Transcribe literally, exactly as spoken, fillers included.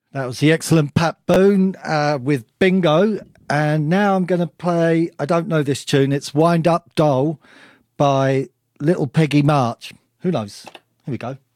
That was the excellent Pat Boone uh, with Bingo. And now I'm going to play, I don't know this tune, it's Wind Up Doll by Little Peggy March. Who knows? Here we go.